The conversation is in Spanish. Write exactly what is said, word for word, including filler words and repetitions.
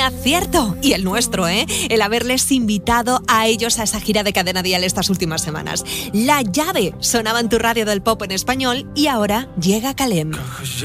acierto. Y el nuestro, ¿eh? El haberles invitado a ellos a esa gira de Cadena Dial estas últimas semanas. La Llave sonaba en tu radio del pop en español y ahora llega Kalem.